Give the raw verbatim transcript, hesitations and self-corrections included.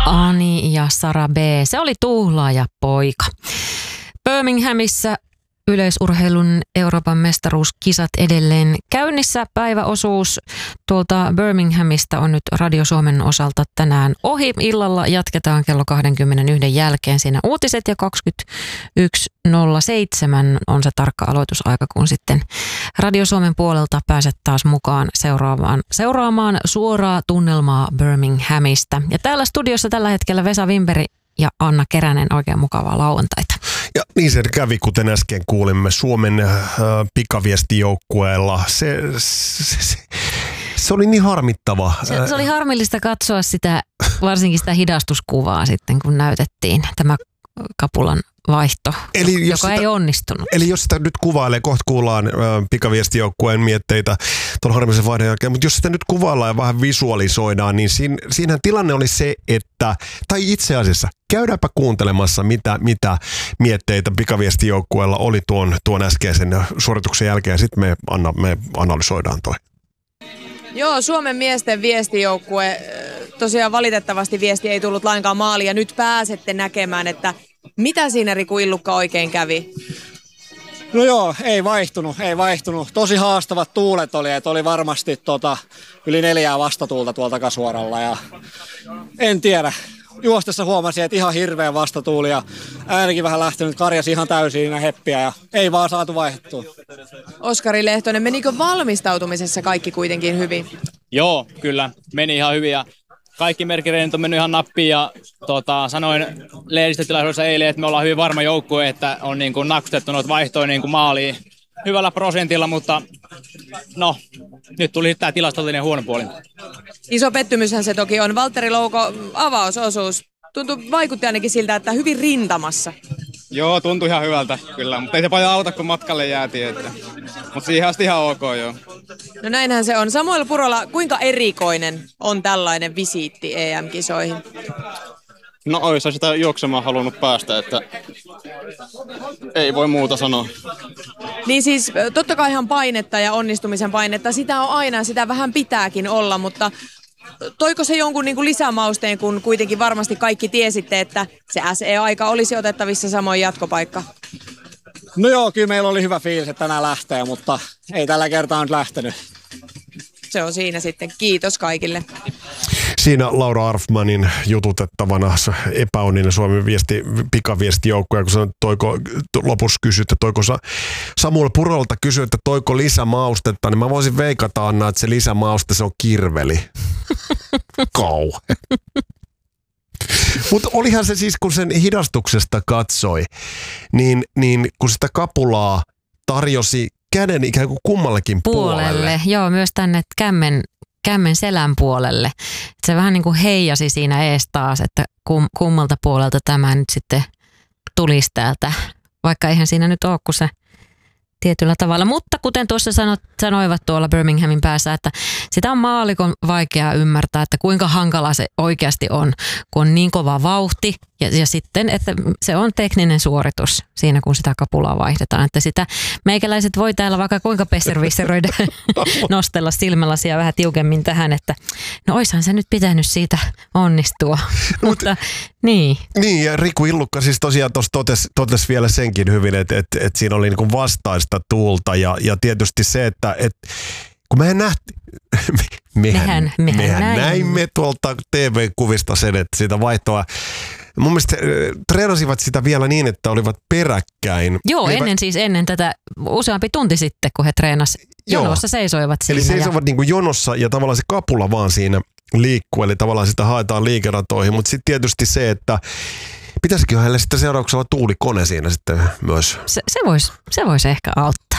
Ani ja Sara B. Se oli tuhlaaja poika. Birminghamissa yleisurheilun Euroopan mestaruuskisat edelleen käynnissä. Päiväosuus tuolta Birminghamista on nyt Radio Suomen osalta tänään ohi. Illalla jatketaan kello kaksikymmentäyksi jälkeen siinä uutiset ja kaksikymmentäyksi nolla seitsemän on se tarkka aloitusaika, kun sitten Radio Suomen puolelta pääset taas mukaan seuraamaan, seuraamaan suoraa tunnelmaa Birminghamista. Ja täällä studiossa tällä hetkellä Vesa Wimperi ja Anna Keränen, oikein mukavaa lauantaita. Ja niin se kävi, kuten äsken kuulimme, Suomen äh, pikaviestijoukkueella. Se, se, se, se oli niin harmittava. Se, se oli harmillista katsoa sitä, varsinkin sitä hidastuskuvaa sitten, kun näytettiin tämä kapulan vaihto, eli joka sitä, ei onnistunut. Eli jos sitä nyt kuvailee, kohta kuullaan äh, pikaviestijoukkueen mietteitä tuon harmillisen vaihdon jälkeen, mutta jos sitä nyt kuvaillaan ja vähän visualisoidaan, niin siinä, siinähän tilanne oli se, että, tai itse asiassa, käydäänpä kuuntelemassa, mitä, mitä mietteitä pikaviestijoukkueella oli tuon, tuon äskeisen suorituksen jälkeen, ja sitten me, Anna, me analysoidaan toi. Joo, Suomen miesten viestijoukkue, tosiaan valitettavasti viesti ei tullut lainkaan maaliin, ja nyt pääsette näkemään, että mitä siinä Riku Illukka oikein kävi? No joo, ei vaihtunut, ei vaihtunut. Tosi haastavat tuulet oli, että oli varmasti tota, yli neljää vastatuulta tuolta takasuoralla ja en tiedä. Juostessa huomasin, että ihan hirveä vastatuuli ja äänikin vähän lähtenyt, karjasi ihan täysin siinä heppiä ja ei vaan saatu vaihdettua. Oskari Lehtonen, menikö valmistautumisessa kaikki kuitenkin hyvin? Joo, kyllä, meni ihan hyvin ja kaikki merkireenit on mennyt ihan nappiin ja tota, sanoin lehdistötilaisuudessa eilen, että me ollaan hyvin varma joukkue, että on niin kuin nakustettu noita vaihtoja niin kuin maaliin hyvällä prosentilla, mutta no, nyt tuli tämä tilastollinen huono puoli. Iso pettymyshän se toki on. Valtteri Louko, avausosuus. Tuntui, vaikutti ainakin siltä, että hyvin rintamassa. Joo, tuntui ihan hyvältä kyllä, mutta ei se paljon auta, kun matkalle jäätiin. Että. Mutta siihen asti ihan ok, joo. No näinhän se on. Samuel Purola, kuinka erikoinen on tällainen visiitti E M-kisoihin? No oisa sitä juoksemaan halunnut päästä, että ei voi muuta sanoa. Niin siis totta kai ihan painetta ja onnistumisen painetta, sitä on aina, sitä vähän pitääkin olla, mutta toiko se jonkun niin kuin lisämausteen, kun kuitenkin varmasti kaikki tiesitte, että se S E-aika olisi otettavissa samoin jatkopaikka? No joo, kyllä meillä oli hyvä fiilis, että tänään lähtee, mutta ei tällä kertaa nyt lähtenyt. Se on siinä sitten. Kiitos kaikille. Siinä Laura Arfmanin jututettavana epäonninen Suomen viesti, pikaviestijoukkue, kun sä toiko, lopussa kysyt, että toiko Samuel Purolta kysyi, että toiko lisämaustetta, niin mä voisin veikata, Anna, että se lisämauste, se on kirveli. Kauhe. Mutta olihan se siis, kun sen hidastuksesta katsoi, niin, niin kun sitä kapulaa tarjosi käden ikään kuin kummallekin puolelle. puolelle. Joo, myös tänne kämmen, kämmen selän puolelle. Se vähän niin kuin heijasi siinä ees taas, että kum, kummalta puolelta tämä nyt sitten tulisi täältä. Vaikka eihän siinä nyt ole kuin se tietyllä tavalla. Mutta kuten tuossa sanot, sanoivat tuolla Birminghamin päässä, että sitä on maallikon vaikea ymmärtää, että kuinka hankala se oikeasti on, kun on niin kova vauhti. Ja, ja sitten, että se on tekninen suoritus siinä, kun sitä kapulaa vaihdetaan. Että sitä meikäläiset voi täällä vaikka kuinka pesservisseroida nostella silmälasia vähän tiukemmin tähän, että no oishan se nyt pitänyt siitä onnistua. Mutta niin. Niin, ja Riku Illukka siis tosiaan tuossa totesi, totesi vielä senkin hyvin, että, että, että siinä oli niin kuin vastaista tuulta ja, ja tietysti se, että, että kun mehän nähtiin, mehän, mehän, mehän, mehän näimme tuolta T V-kuvista sen, että sitä vaihtoa. Mun mielestä treenasivat sitä vielä niin, että olivat peräkkäin. Joo, ennen va- siis ennen tätä useampi tunti sitten, kun he treenasivat jonossa, seisoivat siinä. Eli seisoivat ja niin kuin jonossa ja tavallaan se kapula vaan siinä liikkuu, eli tavallaan sitä haetaan liikeratoihin. Mutta sitten tietysti se, että pitäisikö hänelle sitten seurauksella tuulikone siinä sitten myös? Se, se voisi se vois ehkä auttaa.